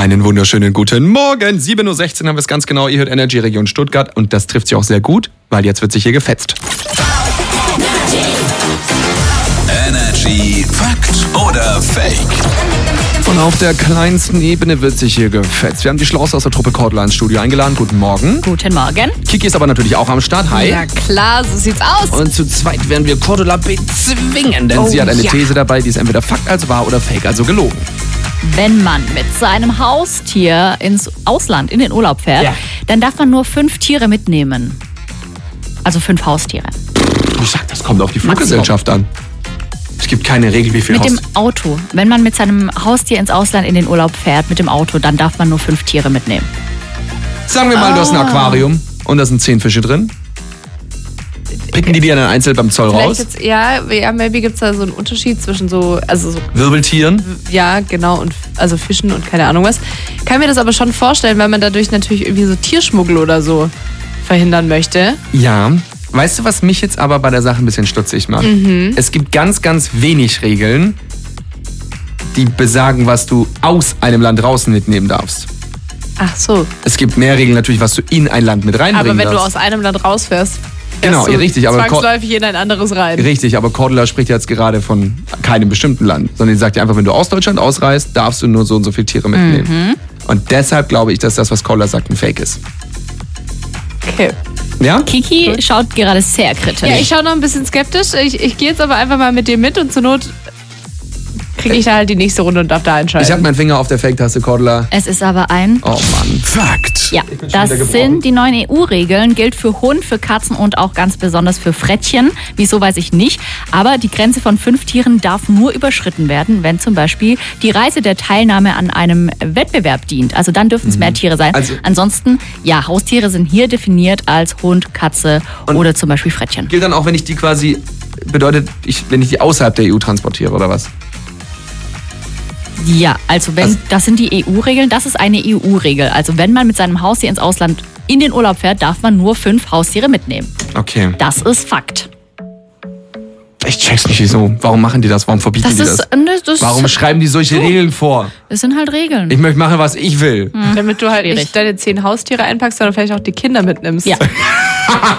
Einen wunderschönen guten Morgen. 7.16 Uhr haben wir es ganz genau. Ihr hört Energy Region Stuttgart und das trifft sich auch sehr gut, weil jetzt wird sich hier gefetzt. Energy Fakt oder Fake? Und auf der kleinsten Ebene wird sich hier gefetzt. Wir haben die Schlauste aus der Truppe Cordula ins Studio eingeladen. Guten Morgen. Guten Morgen. Kiki ist aber natürlich auch am Start. Hi. Ja klar, so sieht's aus. Und zu zweit werden wir Cordula bezwingen, denn sie hat eine These dabei, die ist entweder Fakt als wahr oder Fake, also gelogen. Wenn man mit seinem Haustier ins Ausland, in den Urlaub fährt, dann darf man nur 5 Tiere mitnehmen. Also 5 Haustiere. Ich sag, das kommt auf die Fluggesellschaft an. Es gibt keine Regel, wie viel Mit dem Auto. Wenn man mit seinem Haustier ins Ausland in den Urlaub fährt, mit dem Auto, dann darf man nur 5 Tiere mitnehmen. Sagen wir mal, du hast ein Aquarium und da sind 10 Fische drin. Picken die dann einzeln beim Zoll raus? Jetzt, maybe gibt es da so einen Unterschied zwischen so Wirbeltieren? Ja, genau, und also Fischen und keine Ahnung was. Kann mir das aber schon vorstellen, weil man dadurch natürlich irgendwie so Tierschmuggel oder so verhindern möchte. Ja. Weißt du, was mich jetzt aber bei der Sache ein bisschen stutzig macht? Es gibt ganz, ganz wenig Regeln, die besagen, was du aus einem Land draußen mitnehmen darfst. Ach so. Es gibt mehr Regeln natürlich, was du in ein Land mit reinbringen darfst. Aber wenn du aus einem Land rausfährst, genau, du richtig, aber zwangsläufig in ein anderes rein. Richtig, aber Cordula spricht jetzt gerade von keinem bestimmten Land, sondern sie sagt ja einfach, wenn du aus Deutschland ausreist, darfst du nur so und so viele Tiere mitnehmen. Und deshalb glaube ich, dass das, was Cordula sagt, ein Fake ist. Okay. Ja? Kiki schaut gerade sehr kritisch. Ja, ich schaue noch ein bisschen skeptisch. Ich gehe jetzt aber einfach mal mit dir mit und zur Not kriege ich da halt die nächste Runde und darf da entscheiden. Ich habe meinen Finger auf der Fake-Taste, Cordula. Es ist aber ein... Oh Mann. Fakt. Ja, das sind die neuen EU-Regeln, gilt für Hund, für Katzen und auch ganz besonders für Frettchen. Wieso, weiß ich nicht. Aber die Grenze von 5 Tieren darf nur überschritten werden, wenn zum Beispiel die Reise der Teilnahme an einem Wettbewerb dient. Also dann dürfen es mehr Tiere sein. Also, ansonsten, ja, Haustiere sind hier definiert als Hund, Katze oder zum Beispiel Frettchen. Gilt dann auch, wenn ich die quasi, bedeutet, wenn ich die außerhalb der EU transportiere oder was? Ja, also das sind die EU-Regeln, das ist eine EU-Regel. Also wenn man mit seinem Haustier ins Ausland in den Urlaub fährt, darf man nur 5 Haustiere mitnehmen. Okay. Das ist Fakt. Ich check's nicht, wieso. Warum machen die das? Warum verbieten die das? Warum schreiben die solche Regeln vor? Das sind halt Regeln. Ich möchte machen, was ich will. Damit du halt nicht deine 10 Haustiere einpackst, sondern vielleicht auch die Kinder mitnimmst. Ja.